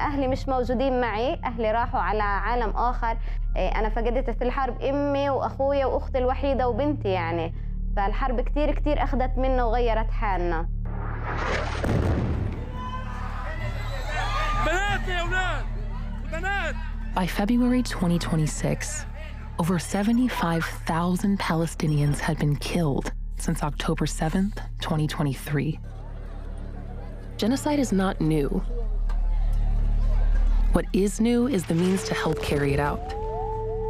أهلي مش موجودين معي، أهلي راحوا على عالم آخر. أنا فقدت في الحرب أمي وأخويا وأختي الوحيدة وبنتي يعني، فالحرب كتير كتير أخذت منا وغيرت حالنا. بنات يا أولاد بنات. By February 2026, over 75,000 Palestinians had been killed since October 7th, 2023. Genocide is not new. What is new is the means to help carry it out.